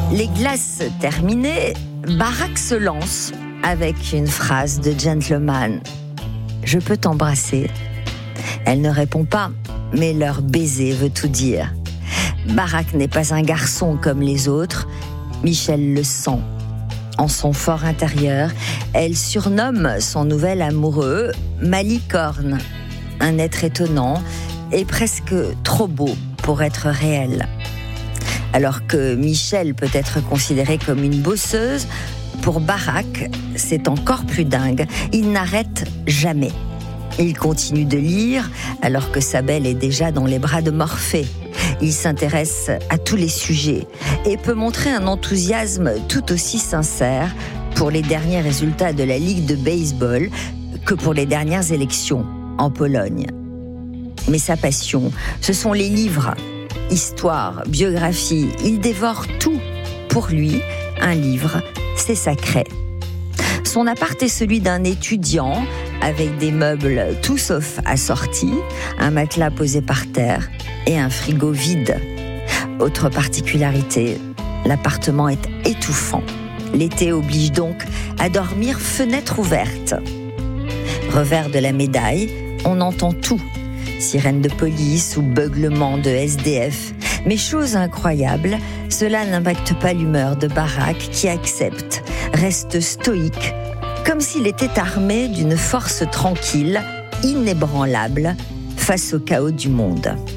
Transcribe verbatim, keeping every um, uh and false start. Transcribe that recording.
Les glaces terminées, Barak se lance avec une phrase de gentleman. « Je peux t'embrasser ?» Elle ne répond pas, mais leur baiser veut tout dire. Barak n'est pas un garçon comme les autres, Michel le sent. En son fort intérieur, elle surnomme son nouvel amoureux Malicorne, un être étonnant et presque trop beau pour être réel. Alors que Michel peut être considérée comme une bosseuse, pour Barak, c'est encore plus dingue. Il n'arrête jamais. Il continue de lire alors que sa belle est déjà dans les bras de Morphée. Il s'intéresse à tous les sujets et peut montrer un enthousiasme tout aussi sincère pour les derniers résultats de la Ligue de baseball que pour les dernières élections en Pologne. Mais sa passion, ce sont les livres. Histoire, biographie, il dévore tout. Pour lui, un livre, c'est sacré. Son appart est celui d'un étudiant, avec des meubles tout sauf assortis, un matelas posé par terre et un frigo vide. Autre particularité, l'appartement est étouffant. L'été oblige donc à dormir fenêtre ouverte. Revers de la médaille, on entend tout. Sirène de police ou beuglement de S D F. Mais chose incroyable, cela n'impacte pas l'humeur de Barak qui accepte, reste stoïque, comme s'il était armé d'une force tranquille, inébranlable, face au chaos du monde.